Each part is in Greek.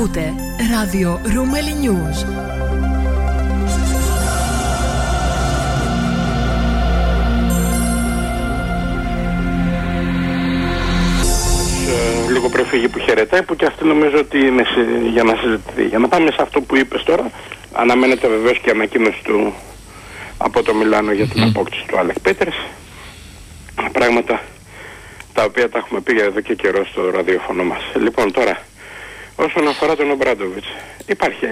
Ακούτε ράδιο Ρούμελι News. Λίγο προφύγη που χαιρετάει, που και αυτή νομίζω ότι είναι για να συζητηθεί. Για να πάμε σε αυτό που είπες τώρα, αναμένεται βεβαίως και ανακοίνωση του από το Μιλάνο για την απόκτηση του Άλεκ Πέτερς. Πράγματα τα οποία τα έχουμε πει εδώ και καιρό στο ραδιοφωνό μας. Λοιπόν, τώρα, όσον αφορά τον Ομπράντοβιτς, υπάρχει,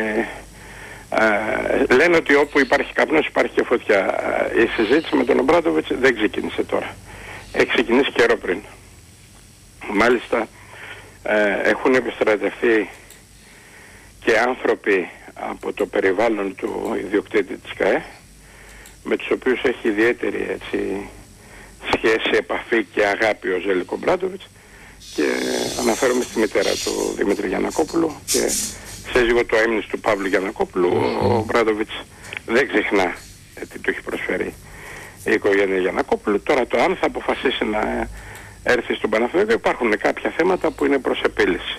λένε ότι όπου υπάρχει καπνός υπάρχει και φωτιά. Η συζήτηση με τον Ομπράντοβιτς δεν ξεκίνησε τώρα. Έχει ξεκινήσει καιρό πριν. Μάλιστα, έχουν επιστρατευτεί και άνθρωποι από το περιβάλλον του ιδιοκτήτη της ΚΑΕ, με τους οποίους έχει ιδιαίτερη σχέση, επαφή και αγάπη ο Ζέλικο Ομπράντοβιτς, και αναφέρομαι στη μητέρα του Δημήτρη Γιαννακόπουλου και σύζυγο του αείμνης του Παύλου Γιαννακόπουλου. Ο Ομπράντοβιτς δεν ξεχνά τι του έχει προσφέρει η οικογένεια Γιαννακόπουλου. Τώρα το αν θα αποφασίσει να έρθει στον Παναθηναϊκό, υπάρχουν κάποια θέματα που είναι προς επίλυση.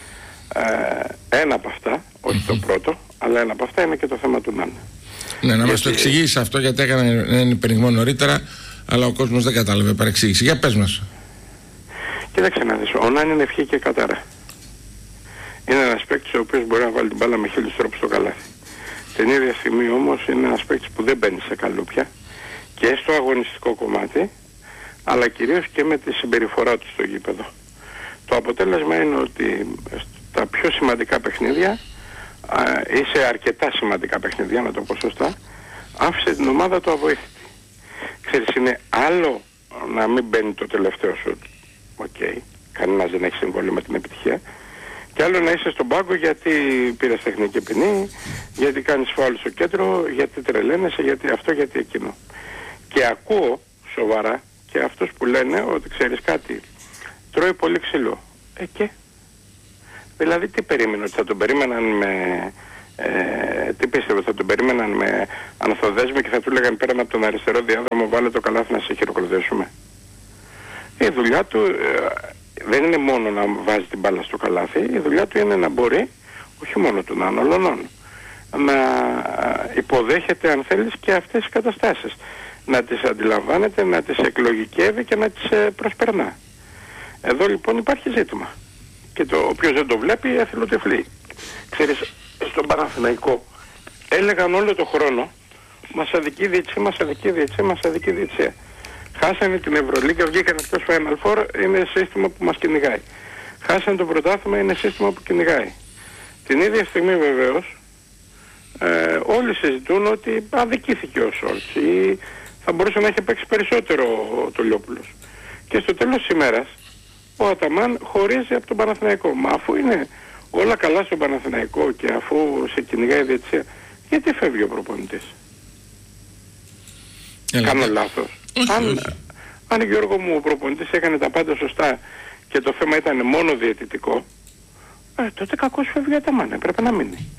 Ένα από αυτά, όχι το πρώτο, αλλά ένα από αυτά είναι και το θέμα του Ναν. Ναι, να μας το εξηγήσει αυτό, γιατί έκανε ένα υπερηγμό νωρίτερα, αλλά ο κόσμος δεν κατάλαβε παρεξήγηση. Για πες μας. Κοίταξε να δεις, ο Ναν είναι ευχή και κατάρα. Είναι ένας παίκτης ο οποίος μπορεί να βάλει την μπάλα με 1000 τρόπους στο καλάθι. Την ίδια στιγμή όμως είναι ένας παίκτης που δεν μπαίνει σε καλούπια και στο αγωνιστικό κομμάτι, αλλά κυρίως και με τη συμπεριφορά του στο γήπεδο. Το αποτέλεσμα είναι ότι στα πιο σημαντικά παιχνίδια, ή σε αρκετά σημαντικά παιχνίδια, να το πω σωστά, άφησε την ομάδα του αβοήθητη. Ξέρεις, είναι άλλο να μην μπαίνει το τελευταίο σουτ, κανένας δεν έχει συμβόλαιο με την επιτυχία, και άλλο να είσαι στον πάγκο γιατί πήρες τεχνική ποινή, γιατί κάνεις φάουλ στο κέντρο, γιατί τρελαίνεσαι, γιατί αυτό, γιατί εκείνο. Και ακούω σοβαρά και αυτούς που λένε ότι ξέρεις κάτι, τρώει πολύ ξύλο. Και δηλαδή τι περίμενε, ότι θα τον περίμεναν με τι πίστευε, θα τον περίμεναν με ανθοδέσμη και θα του λέγαν πέραν από τον αριστερό διάδρομο, βάλε το καλάθι να σε χειροκροτήσουμε. Η δουλειά του δεν είναι μόνο να βάζει την μπάλα στο καλάθι, η δουλειά του είναι να μπορεί, όχι μόνο των ανολωνών, να υποδέχεται αν θέλεις και αυτές τις καταστάσεις, να τις αντιλαμβάνεται, να τις εκλογικεύει και να τις προσπερνά. Εδώ λοιπόν υπάρχει ζήτημα. Και όποιος δεν το βλέπει εθελοτυφλεί. Ξέρεις, στον Παναθηναϊκό έλεγαν όλο το χρόνο μας αδικεί διετσία, μας αδικεί διετσία, μας αδικεί διετσία. Χάσανε την Ευρωλίγκα, βγήκαν εκτός Final Four, είναι σύστημα που μας κυνηγάει. Χάσανε το πρωτάθλημα, είναι σύστημα που κυνηγάει. Την ίδια στιγμή βεβαίως όλοι συζητούν ότι αδικήθηκε ο Σόλτς ή θα μπορούσε να έχει παίξει περισσότερο ο Τολιόπουλος. Και στο τέλος της ημέρας ο Αταμάν χωρίζει από τον Παναθηναϊκό. Μα αφού είναι όλα καλά στον Παναθηναϊκό και αφού σε κυνηγάει η διαιτησία, γιατί φεύγει ο προπονητής? Κάνω λάθος? Αν Γιώργο μου ο προπονητής έκανε τα πάντα σωστά και το θέμα ήταν μόνο διαιτητικό, τότε κακώς φεύγει ο Αταμάν, έπρεπε να μείνει.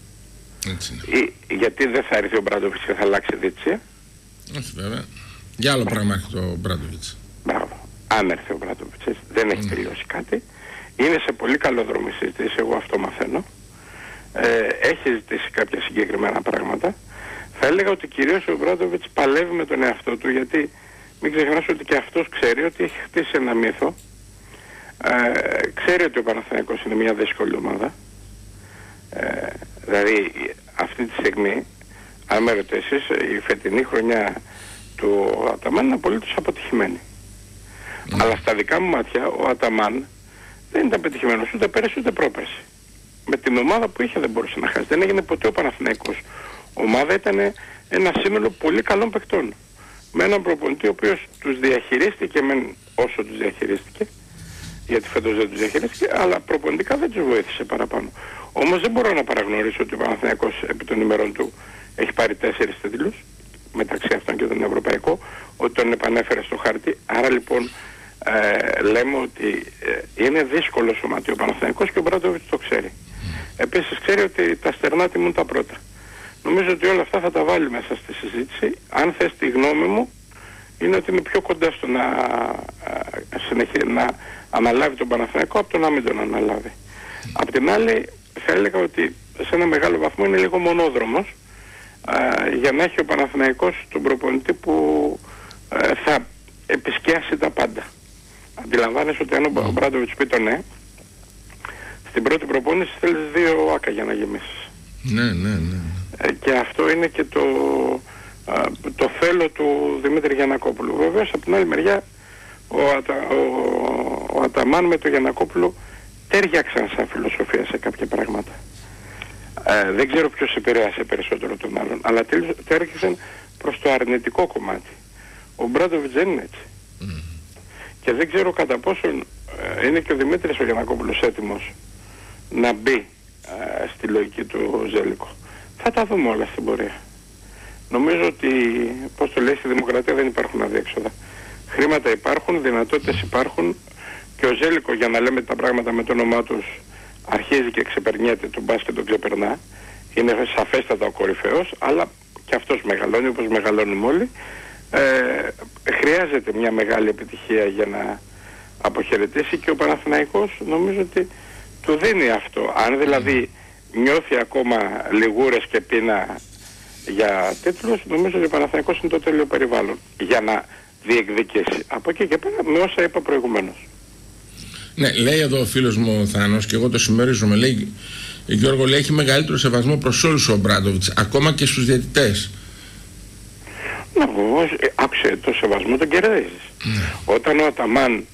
Γιατί δεν θα έρθει ο Μπράντοβιτς και θα αλλάξει διαιτησία? Όχι βέβαια. Για άλλο πράγμα έρθει ο Μπράντοβιτς. Μπράβο. Αν έρθει ο Μπράντοβιτς, δεν έχει τελειώσει κάτι. Είναι σε πολύ καλό δρόμο η συζήτηση, εγώ αυτό μαθαίνω. Έχει ζητήσει κάποια συγκεκριμένα πράγματα. Θα έλεγα ότι κυρίως ο Μπράντοβιτς παλεύει με τον εαυτό του, γιατί μην ξεχνάς ότι και αυτός ξέρει ότι έχει χτίσει ένα μύθο. Ξέρει ότι ο Παναθηναϊκός είναι μια δύσκολη ομάδα. Δηλαδή αυτή τη στιγμή, αν με ρωτήσεις, η φετινή χρονιά του Αταμάν είναι απολύτως αποτυχημένη. Αλλά στα δικά μου μάτια ο Αταμάν δεν ήταν πετυχημένος ούτε πέρυσι ούτε πρόπερσι. Με την ομάδα που είχε δεν μπορούσε να χάσει. Δεν έγινε ποτέ ο Παναθηναϊκός. Ομάδα ήταν ένα σύνολο πολύ καλών παικτών. Με έναν προπονητή ο οποίος τους διαχειρίστηκε όσο τους διαχειρίστηκε, γιατί φέτος δεν τους διαχειρίστηκε, αλλά προπονητικά δεν τους βοήθησε παραπάνω. Όμως δεν μπορώ να παραγνωρίσω ότι ο Παναθηναϊκός επί των ημερών του έχει πάρει 4 τίτλους, μεταξύ αυτών και τον Ευρωπαϊκό, ότι τον επανέφερε στο χάρτη. Άρα λοιπόν λέμε ότι είναι δύσκολο σωματείο ο Παναθηναϊκός και ο Μπράντοβιτς το ξέρει. Επίσης ξέρει ότι τα στερνά τιμούν τα πρώτα. Νομίζω ότι όλα αυτά θα τα βάλει μέσα στη συζήτηση. Αν θες τη γνώμη μου, είναι ότι είναι πιο κοντά στο να αναλάβει τον Παναθηναϊκό από το να μην τον αναλάβει. Απ' την άλλη θα έλεγα ότι σε ένα μεγάλο βαθμό είναι λίγο μονόδρομος για να έχει ο Παναθηναϊκός τον προπονητή που θα επισκιάσει τα πάντα. Αντιλαμβάνεσαι ότι αν ο Μπράντοβιτς πει το ναι, στην πρώτη προπόνηση θέλεις 2 άκα για να γεμίσεις. Ναι. Και αυτό είναι και το θέλω του Δημήτρη Γιαννακόπουλου. Βεβαίως από την άλλη μεριά ο Αταμάν με τον Γιαννακόπουλο τέριαξαν σαν φιλοσοφία σε κάποια πράγματα. Δεν ξέρω ποιος επηρέασε περισσότερο τον άλλον, αλλά τέριαξαν προς το αρνητικό κομμάτι. Ο Μπράντοβιτς δεν είναι έτσι. Και δεν ξέρω κατά πόσον είναι και ο Δημήτρης ο Γιαννακόπουλος έτοιμος να μπει στη λογική του Ζέλικο. Θα τα δούμε όλα στην πορεία. Νομίζω ότι, πώς το λέει, στη δημοκρατία δεν υπάρχουν αδιέξοδα. Χρήματα υπάρχουν, δυνατότητες υπάρχουν και ο Ζέλικο, για να λέμε τα πράγματα με το όνομά τους, αρχίζει και ξεπερνιέται, τον μπάσκετ τον ξεπερνά. Είναι σαφέστατα ο κορυφαίος, αλλά και αυτός μεγαλώνει όπως μεγαλώνουμε όλοι. Χρειάζεται μια μεγάλη επιτυχία για να αποχαιρετήσει και ο Παναθηναϊκός νομίζω ότι του δίνει αυτό. Αν δηλαδή νιώθει ακόμα λιγούρες και πείνα για τίτλους, νομίζω ότι ο Παναθηναϊκός είναι το τέλειο περιβάλλον για να διεκδικήσει. Από εκεί και πέρα με όσα είπα προηγουμένως. Ναι, λέει εδώ ο φίλος μου ο Θάνος και εγώ το συμμερίζομαι. Λέει, Γιώργο, λέει, έχει μεγαλύτερο σεβασμό προς όλους ο Μπράντοβιτς, ακόμα και στους διαιτητές. Να πω, άκουσε, το σεβασμό τον κερδίζεις. Όταν ο Αταμάν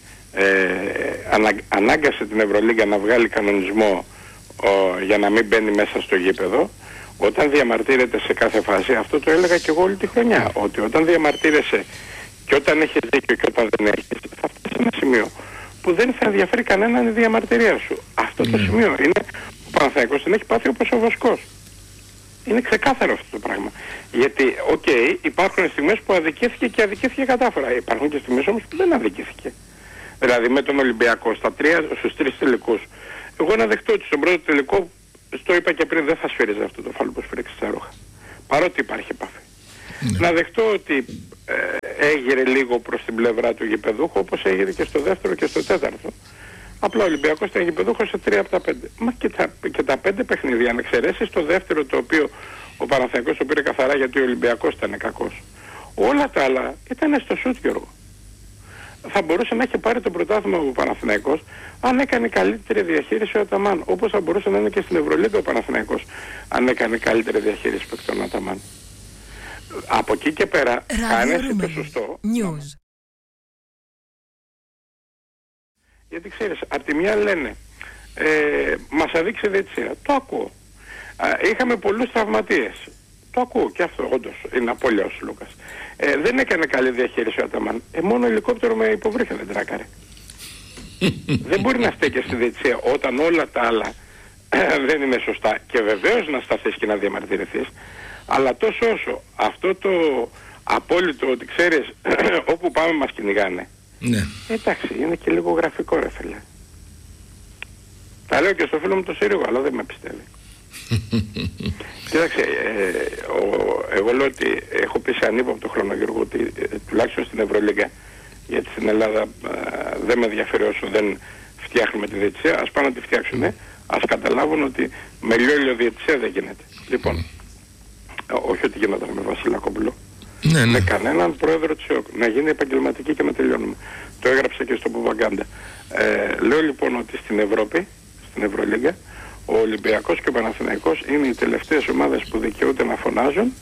ανάγκασε την Ευρωλίγκα να βγάλει κανονισμό για να μην μπαίνει μέσα στο γήπεδο, όταν διαμαρτύρεται σε κάθε φάση, αυτό το έλεγα και εγώ όλη τη χρονιά, ότι όταν διαμαρτύρεσαι και όταν έχεις δίκιο και όταν δεν έχεις, θα φτάσει σε ένα σημείο που δεν θα ενδιαφέρει κανέναν η διαμαρτυρία σου. Αυτό το σημείο είναι, ο Παναθηναϊκός την έχει πάθει όπως ο Βοσκός. Είναι ξεκάθαρο αυτό το πράγμα. Γιατί, υπάρχουν στιγμές που αδικήθηκε και αδικήθηκε κατάφορα. Υπάρχουν και στιγμές όμως που δεν αδικήθηκε. Δηλαδή με τον Ολυμπιακό στους 3 τελικούς. Εγώ να δεχτώ ότι στον πρώτο τελικό, το είπα και πριν, δεν θα σφύριζε αυτό το φάλο που σφύριξε στα ρούχα. Παρότι υπάρχει επαφή. Να δεχτώ ότι έγειρε λίγο προς την πλευρά του γηπεδούχου, όπως έγειρε και στο δεύτερο και στο τέταρτο. Απλά ο Ολυμπιακός ήταν γηπεδούχος σε 3 από τα 5. Μα και τα 5 παιχνίδια, αν εξαιρέσεις το δεύτερο, το οποίο ο Παναθηναϊκός το πήρε καθαρά γιατί ο Ολυμπιακός ήταν κακός. Όλα τα άλλα ήταν στο σούτ, Γιώργο. Θα μπορούσε να έχει πάρει το πρωτάθλημα ο Παναθηναϊκός αν έκανε καλύτερη διαχείριση ο Αταμάν. Όπως θα μπορούσε να είναι και στην Ευρωλίγκα ο Παναθηναϊκός αν έκανε καλύτερη διαχείριση παικτών Αταμάν. Από εκεί και πέρα, κάνεις το σωστό. Γιατί ξέρεις, απ' τη μια λένε, μας αδείξει διαιτησία. Το ακούω. Είχαμε πολλούς τραυματίες. Το ακούω και αυτό, όντως, είναι απώλεια ο Λούκας. Δεν έκανε καλή διαχείριση ο Αταμάν. Μόνο ελικόπτερο με υποβρύχια δεν τράκαρε. Δεν μπορεί να στέκει στη διαιτησία όταν όλα τα άλλα δεν είναι σωστά. Και βεβαίως να σταθείς και να διαμαρτυρηθείς. Αλλά τόσο όσο αυτό το απόλυτο ότι ξέρεις όπου πάμε μας κυνηγάνε. Ναι. Εντάξει, είναι και λίγο γραφικό, ρε φίλε. Τα λέω και στο φίλο μου το Σύριογο, αλλά δεν με πιστεύει. Κοίταξε, εγώ λέω ότι έχω πει σε ανύποπτο χρόνο, Γιώργο, ότι τουλάχιστον στην Ευρωλίγκα, γιατί στην Ελλάδα δεν με ενδιαφέρει όσο δεν φτιάχνουμε τη διαιτησία, ας πάνε να τη φτιάξουν, ας καταλάβουν ότι με λιόλιο διαιτησία δεν γίνεται. Λοιπόν, όχι ότι γινόταν με Βασιλακόπουλο. Ναι. Με κανέναν πρόεδρο της ΕΟΚ. Να γίνει επαγγελματική και να τελειώνουμε. Το έγραψα και στο Ποπαγκάντα. Λέω λοιπόν ότι στην Ευρώπη, στην Ευρωλίγκα, ο Ολυμπιακός και ο Παναθηναϊκός είναι οι τελευταίες ομάδες που δικαιούνται να φωνάζουν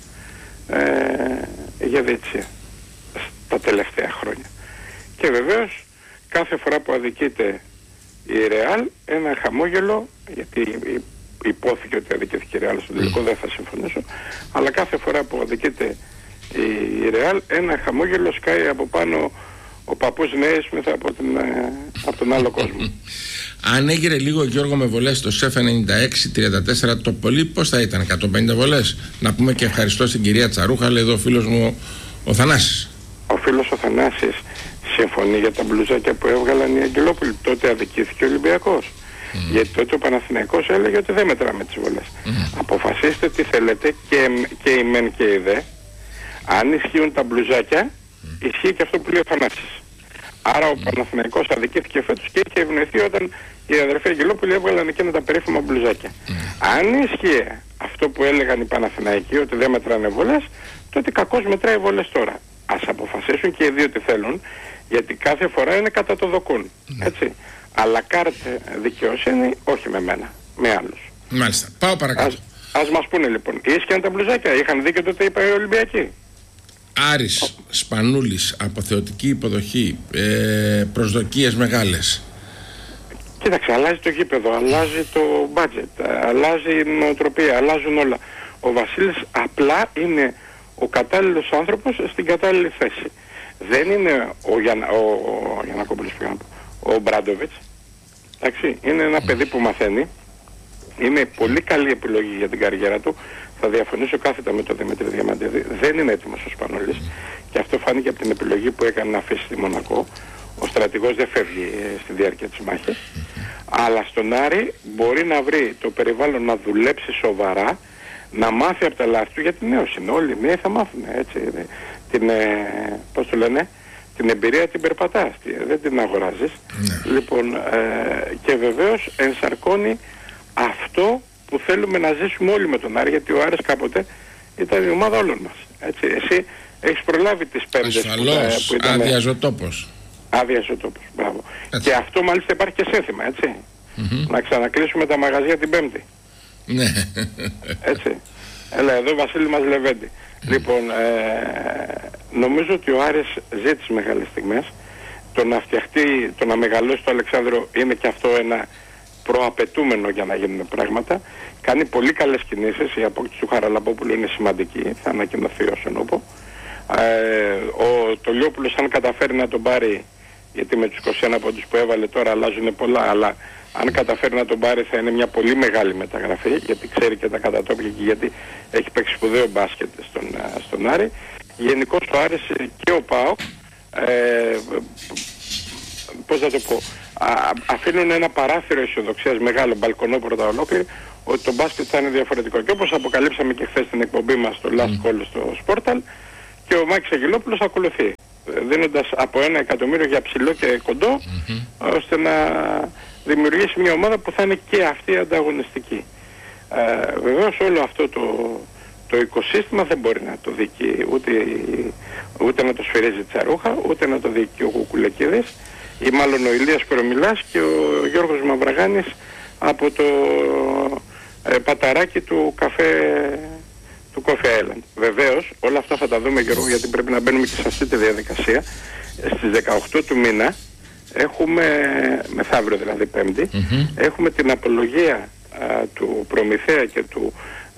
για διαιτησία τα τελευταία χρόνια. Και βεβαίως κάθε φορά που αδικείται η Ρεάλ, ένα χαμόγελο, γιατί υπόθηκε ότι αδικήθηκε η Ρεάλ στο τελικό, δεν θα συμφωνήσω, αλλά κάθε φορά που αδικείται η Ρεάλ, ένα χαμόγελο σκάει από πάνω ο παππούς Νέισμιθ από τον άλλο κόσμο. Αν έγειρε λίγο, Γιώργο, με βολές στο ΣΕΦ 96-34 το πολύ, πώς θα ήταν, 150 βολές? Να πούμε και ευχαριστώ στην κυρία Τσαρούχα, αλλά εδώ ο φίλος μου ο Θανάσης. Ο φίλος ο Θανάσης συμφωνεί για τα μπλουζάκια που έβγαλαν οι Αγγελόπουλοι. Τότε αδικήθηκε ο Ολυμπιακός. Γιατί τότε ο Παναθηναϊκός έλεγε ότι δεν μετράμε τις βολές. Αποφασίστε τι θέλετε, και η μεν και η δε. Αν ισχύουν τα μπλουζάκια, ισχύει και αυτό που λέει ο Θανάσης. Άρα ο Παναθηναϊκός αδικήθηκε φέτος και είχε ευνοηθεί όταν οι αδερφοί Αγγελόπουλοι έβγαλαν εκείνα τα περίφημα μπλουζάκια. Αν ίσχυε αυτό που έλεγαν οι Παναθηναϊκοί, ότι δεν μετράνε βολές, τότε κακώς μετράει βολές τώρα. Ας αποφασίσουν και οι δύο τι θέλουν, γιατί κάθε φορά είναι κατά το δοκούν. Έτσι. Αλλά κάρτε δικαιοσύνη, όχι με μένα, με άλλους. Μάλιστα. Πάω παρακάτω. Ας μας πούνε λοιπόν, ίσχυαν τα μπλουζάκια, είχαν δίκιο τότε οι Ολυμπιακοί. Άρης, Σπανούλης, αποθεωτική υποδοχή, προσδοκίες μεγάλες. Κοίταξε, αλλάζει το γήπεδο, αλλάζει το budget, αλλάζει η νοοτροπία, αλλάζουν όλα. Ο Βασίλης απλά είναι ο κατάλληλος άνθρωπος στην κατάλληλη θέση. Δεν είναι ο Μπράντοβιτς. Εντάξει, είναι ένα παιδί που μαθαίνει. Είναι πολύ καλή επιλογή για την καριέρα του. Θα διαφωνήσω κάθετα με τον Δημήτρη Διαμαντίδη. Δεν είναι έτοιμος ο Σπανούλης. Και αυτό φάνηκε από την επιλογή που έκανε να αφήσει στη Μονακό. Ο στρατηγός δεν φεύγει στη διάρκεια της μάχης. Αλλά στον Άρη μπορεί να βρει το περιβάλλον να δουλέψει σοβαρά, να μάθει από τα λάθη του, γιατί νέος είναι. Όλοι οι νέοι θα μάθουν, έτσι. Πώς το λένε, την εμπειρία την περπατάς, δεν την αγοράζεις. Λοιπόν, και βεβαίως ενσαρκώνει αυτό που θέλουμε να ζήσουμε όλοι με τον Άρη, γιατί ο Άρης κάποτε ήταν η ομάδα όλων μας. Έτσι. Εσύ έχεις προλάβει τις πέμπτες που ήταν... Άδειας ο τόπος. Άδειας ο τόπος, μπράβο. Έτσι. Και αυτό μάλιστα υπάρχει και σύνθημα, έτσι. Να ξανακλείσουμε τα μαγαζιά την Πέμπτη. Ναι. Έτσι. Έλα εδώ Βασίλη μας Λεβέντη. Λοιπόν, νομίζω ότι ο Άρης ζει τις μεγάλες στιγμές. Το να φτιαχτεί, το να μεγαλώσει το Αλεξάνδρο είναι και αυτό ένα προαπαιτούμενο για να γίνουν πράγματα. Κάνει πολύ καλές κινήσεις. Η απόκτηση του Χαραλαμπόπουλου είναι σημαντική. Θα ανακοινωθεί ως ενώπο. Ο Τολιόπουλος αν καταφέρει να τον πάρει, γιατί με τους 21 πόντους που έβαλε τώρα αλλάζουν πολλά, αλλά αν καταφέρει να τον πάρει θα είναι μια πολύ μεγάλη μεταγραφή, γιατί ξέρει και τα κατατόπια και γιατί έχει παίξει σπουδαίο μπάσκετ στον Άρη. Γενικώς ο Άρης και ο ΠΑΟΚ, πώς θα το πω, αφήνουν ένα παράθυρο αισιοδοξίας μεγάλο, μπαλκονό πρώτα ολόκληρη, ότι το μπάσκετ θα είναι διαφορετικό. Και όπως αποκαλύψαμε και χθες στην εκπομπή μας στο Last Call στο Sportal, και ο Μάκης Αγγελόπουλος ακολουθεί, δίνοντας από 1 εκατομμύριο για ψηλό και κοντό, ώστε να δημιουργήσει μια ομάδα που θα είναι και αυτή ανταγωνιστική. Βεβαίως όλο αυτό το οικοσύστημα δεν μπορεί να το διοικεί ούτε να το σφυρίζει Τσαρούχα, ούτε να το διοικεί ο Κουκουλεκίδης, ή μάλλον ο Ηλίας Κορομιλάς και ο Γιώργος Μαυραγάνης από το παταράκι του Coffee Island. Βεβαίως όλα αυτά θα τα δούμε, Γιώργο, γιατί πρέπει να μπαίνουμε και σε αυτή τη διαδικασία. Στις 18 του μήνα έχουμε, μεθαύριο δηλαδή Πέμπτη, έχουμε την απολογία του Προμηθέα και του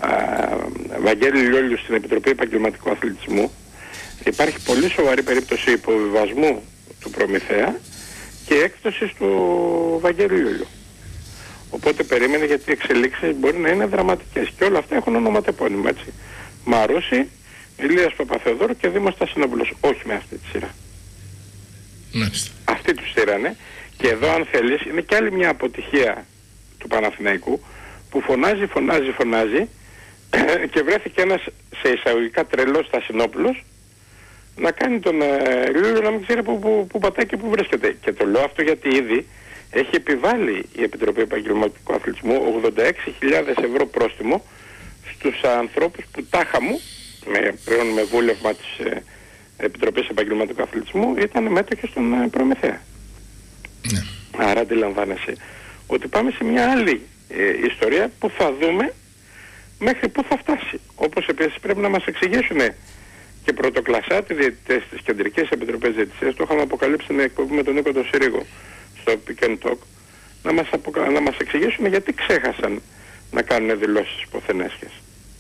Βαγγέλη Λιόλιου στην Επιτροπή Επαγγελματικού Αθλητισμού. Υπάρχει πολύ σοβαρή περίπτωση υποβιβασμού του Προμηθέα και έκπτωσης του Βαγγέλη Λιόλιου. Οπότε περίμενε, γιατί οι εξελίξεις μπορεί να είναι δραματικές. Και όλα αυτά έχουν ονοματεπώνυμο, έτσι. Μαρούση, Ηλίας Παπαθεοδόρου και Δήμος Στασινόπουλος. Όχι με αυτή τη σειρά. Μάλιστα. Αυτοί τους στήρανε. Και εδώ, αν θέλεις, είναι και άλλη μια αποτυχία του Παναθηναϊκού, που φωνάζει και βρέθηκε ένας σε εισαγωγικά τρελός Στασινόπουλος να κάνει τον Λιόλιο να μην ξέρει που πατάει και που βρίσκεται. Και το λέω αυτό γιατί ήδη έχει επιβάλει η Επιτροπή Επαγγελματικού Αθλητισμού 86.000 ευρώ πρόστιμο στους ανθρώπους που τάχα μου, με βούλευμα της Επιτροπής Επαγγελματικού Αθλητισμού, ήταν μέτοχοι στον Προμηθέα. Ναι. Άρα αντιλαμβάνεσαι ότι πάμε σε μια άλλη ιστορία που θα δούμε μέχρι πού θα φτάσει. Όπως επίσης πρέπει να μας εξηγήσουν και πρωτοκλασσάτη διαιτητές της Κεντρικής Επιτροπής Διαιτησίας, το είχαμε αποκαλύψει στην εκπομπή με τον Νίκο τον Συρίγο στο Pick and Talk, να μας εξηγήσουν γιατί ξέχασαν να κάνουν δηλώσεις υποθενέσχες.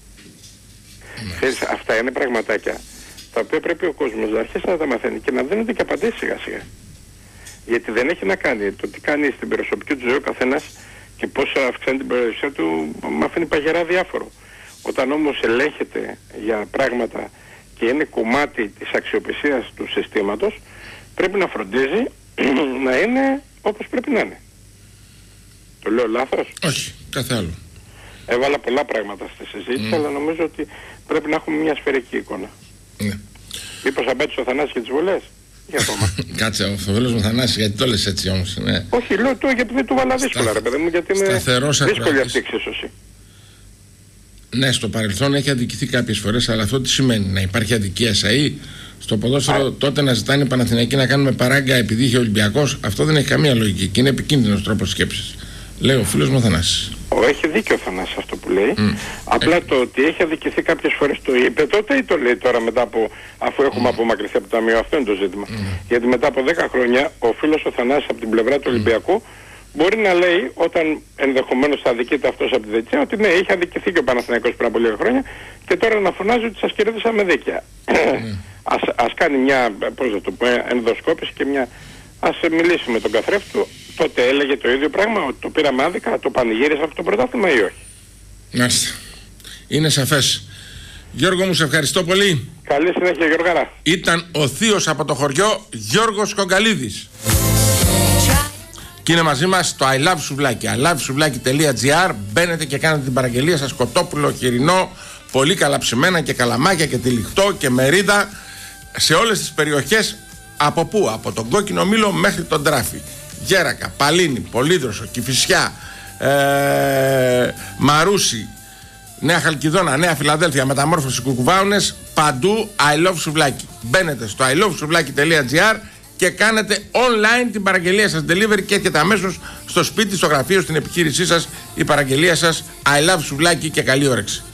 Αυτά είναι πραγματάκια τα οποία πρέπει ο κόσμος να αρχίσει να τα μαθαίνει και να δίνονται και απαντήσεις σιγά σιγά. Γιατί δεν έχει να κάνει το τι κάνει στην προσωπική του ζωή ο καθένας και πώς αυξάνει την περιουσία του, με αφήνει παγερά διάφορο. Όταν όμως ελέγχεται για πράγματα και είναι κομμάτι της αξιοπιστίας του συστήματος, πρέπει να φροντίζει να είναι όπως πρέπει να είναι. Το λέω λάθος? Όχι, κάθε άλλο. Έβαλα πολλά πράγματα στη συζήτηση, αλλά νομίζω ότι πρέπει να έχουμε μια σφαιρική εικόνα. Ναι. Μήπως απέτυχε ο Θανάσης και τις βολές? Για ακόμα. Κάτσε, ο φίλος μου Θανάσης, γιατί το λες έτσι όμως? Ναι. Όχι, λέω το γιατί δεν του βάλα δύσκολα, ρε παιδί μου, γιατί είναι δύσκολη αυτή η εξίσωση. Ναι, στο παρελθόν έχει αδικηθεί κάποιες φορές, αλλά αυτό τι σημαίνει? Να υπάρχει αδικία ΣΑΗ στο ποδόσφαιρο, τότε να ζητάνε οι Παναθηναϊκοί να κάνουμε παράγκα επειδή είχε Ολυμπιακός? Αυτό δεν έχει καμία λογική και είναι επικίνδυνος τρόπος σκέψης. Λέει ο φίλος μου Θανάσης. Έχει δίκιο ο Θανάσης αυτό που λέει. Απλά το ότι έχει αδικηθεί κάποιες φορές το είπε τότε ή το λέει τώρα μετά από, αφού έχουμε απομακρυνθεί από το ταμείο? Αυτό είναι το ζήτημα. Γιατί μετά από 10 χρόνια ο φίλος ο Θανάσης από την πλευρά του Ολυμπιακού μπορεί να λέει, όταν ενδεχομένως θα αδικείται αυτός από τη δεξιά, ότι ναι, είχε αδικηθεί και ο Παναθηναϊκός πριν από λίγα χρόνια και τώρα να φωνάζει ότι σας κερδίσαμε δίκαια. Ας κάνει μια, πώς θα το πω, ενδοσκόπηση και μια... Ας μιλήσει με τον καθρέφτη του. Τότε έλεγε το ίδιο πράγμα, ότι το πήραμε άδικα, το πανηγύρισε αυτό το πρωτάθλημα ή όχι? Μάλιστα. Είναι σαφές. Γιώργο μου, σε ευχαριστώ πολύ. Καλή συνέχεια, Γιώργαρα. Ήταν ο θείος από το χωριό, Γιώργος Κογκαλίδης. Και είναι μαζί μας το I Love Σουβλάκι. ilovesουβλάκι.gr. Μπαίνετε και κάνετε την παραγγελία σας, κοτόπουλο, χοιρινό, πολύ καλά ψημένα και καλαμάκια και τυλιχτό και μερίδα σε όλες τις περιοχές. Από πού? Από τον Κόκκινο Μήλο μέχρι τον Τράφη. Γέρακα, Παλίνη, Πολύδροσο, Κηφισιά, Μαρούσι, Νέα Χαλκιδόνα, Νέα Φιλαδέλφια, Μεταμόρφωση, Κουκουβάουνες, παντού I Love Σουβλάκι. Μπαίνετε στο ilovesουβλάκι.gr και κάνετε online την παραγγελία σας delivery και έρχεται αμέσως στο σπίτι, στο γραφείο, στην επιχείρησή σας η παραγγελία σας. I Love Σουβλάκι και καλή όρεξη.